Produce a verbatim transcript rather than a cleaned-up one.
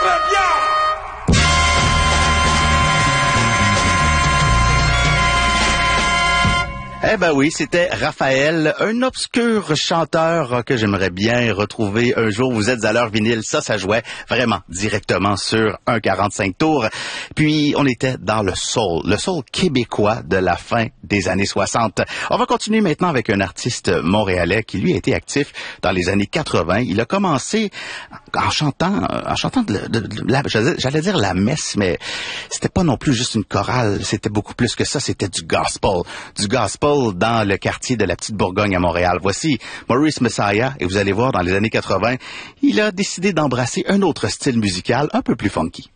club, yo! Eh ben oui, c'était Raphaël, un obscur chanteur que j'aimerais bien retrouver un jour. Vous êtes à l'heure vinyle, ça, ça jouait vraiment directement sur un quarante-cinq tours. Puis, on était dans le soul, le soul québécois de la fin des années soixante. On va continuer maintenant avec un artiste montréalais qui, lui, a été actif dans les années quatre-vingts. Il a commencé en chantant, en chantant de, de, de la, j'allais dire la messe, mais c'était pas non plus juste une chorale, c'était beaucoup plus que ça, c'était du gospel. Du gospel dans le quartier de la Petite Bourgogne à Montréal. Voici Maurice Messiah, et vous allez voir, dans les années quatre-vingts, il a décidé d'embrasser un autre style musical un peu plus funky.